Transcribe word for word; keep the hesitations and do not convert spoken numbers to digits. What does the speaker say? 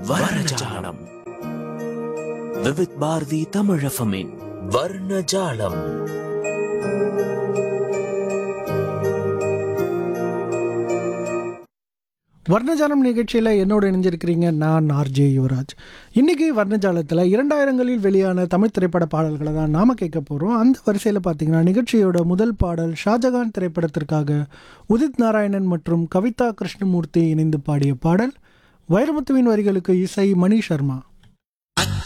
வர்ணஜாலம். விவித் பாரதி தமிழஃபமின் வர்ணஜாலம். வர்ணஜாலம் நிகழ்ச்சியில் என்னோட இணைஞ்சிருக்கிறீங்க நான் ஆர்ஜே யுவராஜ். இன்றைக்கி வர்ணஜாலத்தில் இரண்டாயிரங்களில் வெளியான தமிழ் திரைப்பட பாடல்களை தான் நாம் கேட்க போகிறோம். அந்த வரிசையில் பார்த்திங்கன்னா நிகழ்ச்சியோட முதல் பாடல் ஷாஜகான் திரைப்படத்திற்காக உதித் நாராயணன் மற்றும் கவிதா கிருஷ்ணமூர்த்தி இணைந்து பாடிய பாடல். வைரமுத்துவின் வரிகளுக்கு இசை மணி சர்மா.